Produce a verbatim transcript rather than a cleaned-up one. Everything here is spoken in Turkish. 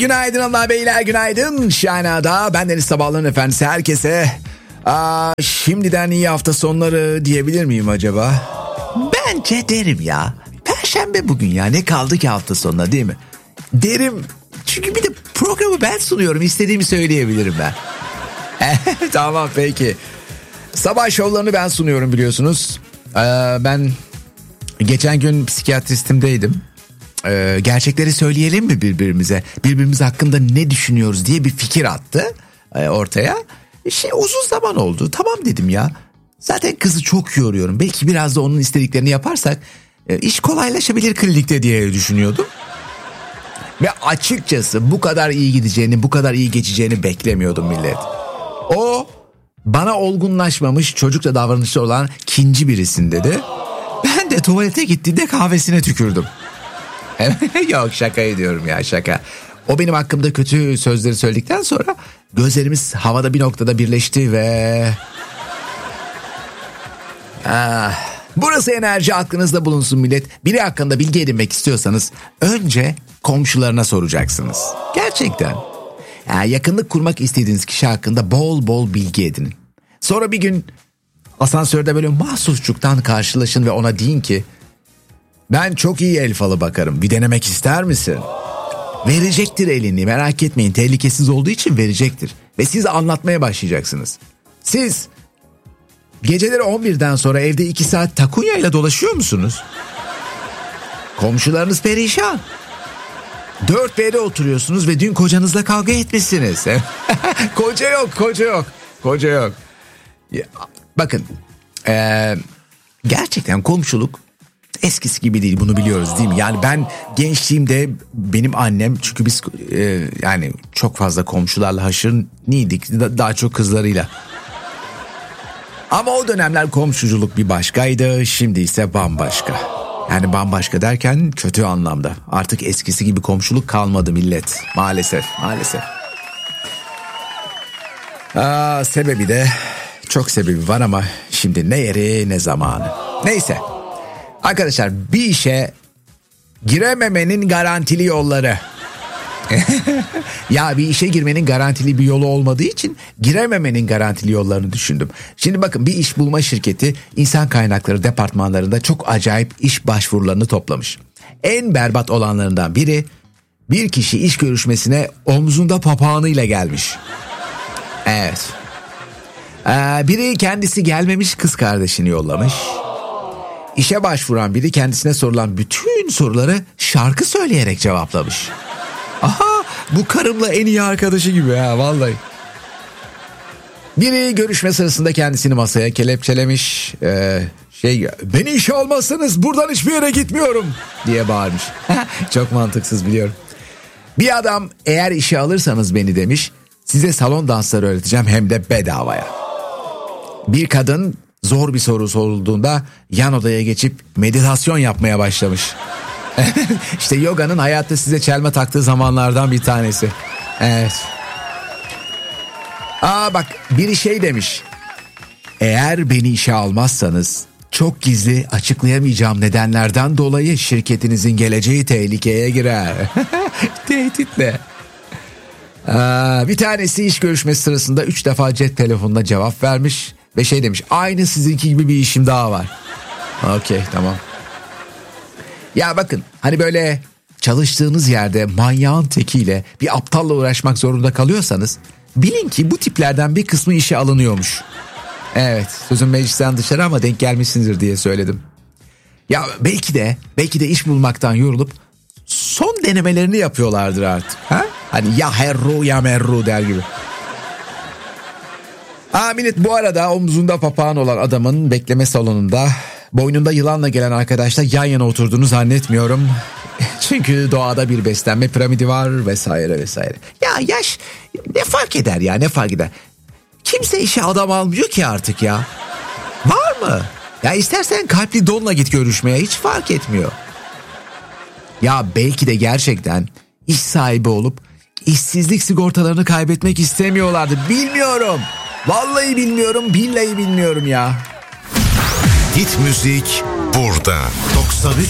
günaydın hanımlar beyler, günaydın. Şahana'da bendeniz sabahların efendisi herkese. Aa, şimdiden iyi hafta sonları diyebilir miyim acaba? Bence derim ya. Perşembe bugün ya, ne kaldı ki hafta sonuna, değil mi? Derim çünkü bir de programı ben sunuyorum, istediğimi söyleyebilirim ben. Tamam peki. Sabah şovlarını ben sunuyorum biliyorsunuz. Ee, ben geçen gün psikiyatristimdeydim. Ee, gerçekleri söyleyelim mi birbirimize? Birbirimiz hakkında ne düşünüyoruz diye bir fikir attı e, ortaya. Şey, uzun zaman oldu. Tamam dedim ya. Zaten kızı çok yoruyorum. Belki biraz da onun istediklerini yaparsak e, iş kolaylaşabilir klinikte diye düşünüyordum. Ve açıkçası bu kadar iyi gideceğini, bu kadar iyi geçeceğini beklemiyordum millet. O bana olgunlaşmamış, çocukça davranışlı olan kinci birisin dedi. Ben de tuvalete gittiğinde kahvesine tükürdüm. Yok, şaka ediyorum ya, şaka. O benim hakkımda kötü sözleri söyledikten sonra gözlerimiz havada bir noktada birleşti ve... Ah, burası enerji, aklınızda bulunsun millet. Biri hakkında bilgi edinmek istiyorsanız önce komşularına soracaksınız. Gerçekten. Yani yakınlık kurmak istediğiniz kişi hakkında bol bol bilgi edinin. Sonra bir gün asansörde böyle mahsusçuktan karşılaşın ve ona deyin ki... Ben çok iyi el falı bakarım. Bir denemek ister misin? Verecektir elini, merak etmeyin. Tehlikesiz olduğu için verecektir. Ve siz anlatmaya başlayacaksınız. Siz geceleri on birden sonra evde iki saat takunya ile dolaşıyor musunuz? Komşularınız perişan. dört B'de oturuyorsunuz ve dün kocanızla kavga etmişsiniz. Koca yok, koca yok. Koca yok. Ya, bakın. Ee, gerçekten komşuluk eskisi gibi değil, bunu biliyoruz değil mi? Yani ben gençliğimde benim annem, çünkü biz e, yani çok fazla komşularla haşır neydik, daha çok kızlarıyla. Ama o dönemler komşuculuk bir başkaydı, şimdi ise bambaşka. Yani bambaşka derken kötü anlamda. Artık eskisi gibi komşuluk kalmadı millet. Maalesef, maalesef. Aa, sebebi de çok sebebi var ama şimdi ne yeri ne zamanı. Neyse. Arkadaşlar, bir işe girememenin garantili yolları. Ya bir işe girmenin garantili bir yolu olmadığı için girememenin garantili yollarını düşündüm. Şimdi bakın, bir iş bulma şirketi insan kaynakları departmanlarında çok acayip iş başvurularını toplamış. En berbat olanlarından biri, bir kişi iş görüşmesine omzunda papağanıyla gelmiş. Evet. Ee, biri kendisi gelmemiş, kız kardeşini yollamış. İşe başvuran biri kendisine sorulan bütün soruları şarkı söyleyerek cevaplamış. Aha, bu karımla en iyi arkadaşı gibi ha, vallahi. Biri görüşme sırasında kendisini masaya kelepçelemiş. Ee, şey, beni işe almazsanız buradan hiçbir yere gitmiyorum diye bağırmış. Çok mantıksız, biliyorum. Bir adam, eğer işe alırsanız beni demiş, size salon dansları öğreteceğim hem de bedavaya. Bir kadın zor bir soru sorulduğunda yan odaya geçip meditasyon yapmaya başlamış. İşte yoganın hayatta size çelme taktığı zamanlardan bir tanesi. Evet. Aa bak, biri şey demiş. Eğer beni işe almazsanız çok gizli, açıklayamayacağım nedenlerden dolayı şirketinizin geleceği tehlikeye girer. Tehditle. Aa, bir tanesi iş görüşmesi sırasında üç defa cep telefonuna cevap vermiş. Ve şey demiş, aynı sizinki gibi bir işim daha var. Okey, tamam. Ya bakın, hani böyle çalıştığınız yerde manyağın tekiyle bir aptalla uğraşmak zorunda kalıyorsanız bilin ki bu tiplerden bir kısmı işe alınıyormuş. Evet, sözüm meclisten dışarı ama denk gelmişsinizdir diye söyledim. Ya belki de belki de iş bulmaktan yorulup son denemelerini yapıyorlardır artık. Ha? Hani ya herru ya merru der gibi. Aa millet, bu arada omzunda papağan olan adamın bekleme salonunda boynunda yılanla gelen arkadaşla yan yana oturduğunu zannetmiyorum. Çünkü doğada bir beslenme piramidi var vesaire vesaire. Ya yaş ne fark eder ya, ne fark eder? Kimse işe adam almıyor ki artık ya. Var mı? Ya istersen kalpli donla git görüşmeye, hiç fark etmiyor. Ya belki de gerçekten iş sahibi olup işsizlik sigortalarını kaybetmek istemiyorlardı. Bilmiyorum. Vallahi bilmiyorum, billahi bilmiyorum ya. Hit müzik burada. doksan üç